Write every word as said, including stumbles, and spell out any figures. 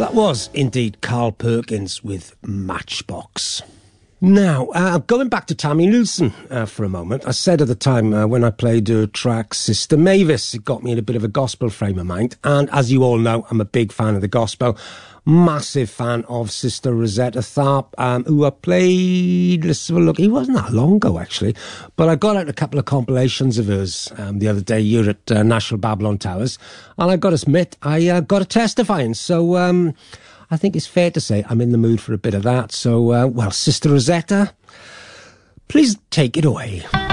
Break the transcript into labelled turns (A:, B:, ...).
A: That was indeed Carl Perkins with Matchbox. Now, uh, going back to Tammy Nielsen uh, for a moment, I said at the time uh, when I played her track Sister Mavis, it got me in a bit of a gospel frame of mind. And as you all know, I'm a big fan of the gospel. Massive fan of Sister Rosetta Tharpe, um, who I played, let's have a look, it wasn't that long ago actually, but I got out a couple of compilations of hers um, the other day here at uh, National Babylon Towers, and I got to admit, I uh, got a testifying, so um, I think it's fair to say I'm in the mood for a bit of that. So, uh, well, Sister Rosetta, please take it away.